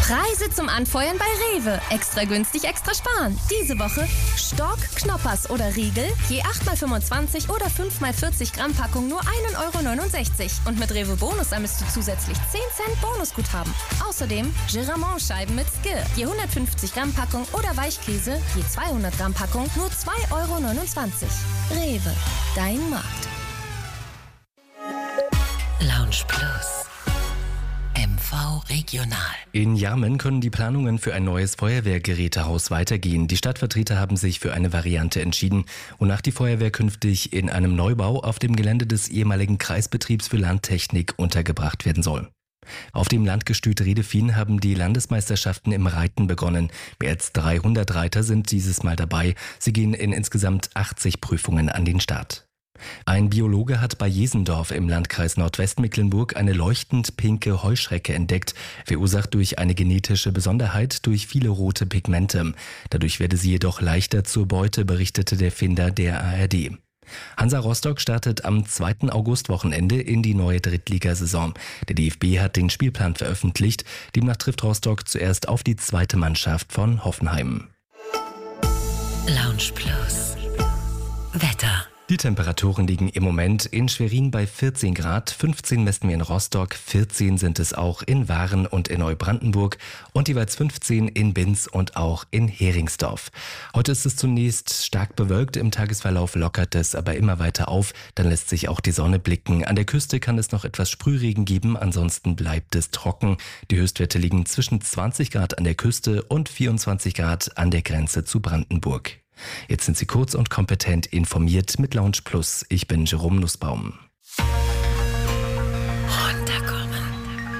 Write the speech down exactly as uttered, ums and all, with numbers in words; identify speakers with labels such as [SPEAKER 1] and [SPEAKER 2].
[SPEAKER 1] Preise zum Anfeuern bei Rewe. Extra günstig, extra sparen. Diese Woche Stork, Knoppers oder Riegel, je acht mal fünfundzwanzig oder fünf mal vierzig Gramm Packung nur ein Euro neunundsechzig. Und mit Rewe Bonus sammelst du zusätzlich zehn Cent Bonusguthaben. Außerdem Giramont-Scheiben mit Skir, je hundertfünfzig Gramm Packung oder Weichkäse, je zweihundert Gramm Packung nur zwei Euro neunundzwanzig. Rewe, dein Markt.
[SPEAKER 2] Lounge Plus. M V Regional.
[SPEAKER 3] In Jarmen können die Planungen für ein neues Feuerwehrgerätehaus weitergehen. Die Stadtvertreter haben sich für eine Variante entschieden, wonach die Feuerwehr künftig in einem Neubau auf dem Gelände des ehemaligen Kreisbetriebs für Landtechnik untergebracht werden soll. Auf dem Landgestüt Redefien haben die Landesmeisterschaften im Reiten begonnen. Mehr als dreihundert Reiter sind dieses Mal dabei. Sie gehen in insgesamt achtzig Prüfungen an den Start. Ein Biologe hat bei Jesendorf im Landkreis Nordwestmecklenburg eine leuchtend pinke Heuschrecke entdeckt, verursacht durch eine genetische Besonderheit durch viele rote Pigmente. Dadurch werde sie jedoch leichter zur Beute, berichtete der Finder der A R D. Hansa Rostock startet am zweiten Augustwochenende in die neue Drittligasaison. Der D F B hat den Spielplan veröffentlicht. Demnach trifft Rostock zuerst auf die zweite Mannschaft von Hoffenheim.
[SPEAKER 2] Lounge Plus. Wetter.
[SPEAKER 3] Die Temperaturen liegen im Moment in Schwerin bei vierzehn Grad, fünfzehn messen wir in Rostock, vierzehn sind es auch in Waren und in Neubrandenburg und jeweils fünfzehn in Binz und auch in Heringsdorf. Heute ist es zunächst stark bewölkt, im Tagesverlauf lockert es aber immer weiter auf, dann lässt sich auch die Sonne blicken. An der Küste kann es noch etwas Sprühregen geben, ansonsten bleibt es trocken. Die Höchstwerte liegen zwischen zwanzig Grad an der Küste und vierundzwanzig Grad an der Grenze zu Brandenburg. Jetzt sind Sie kurz und kompetent informiert mit Lounge Plus. Ich bin Jerome Nussbaum.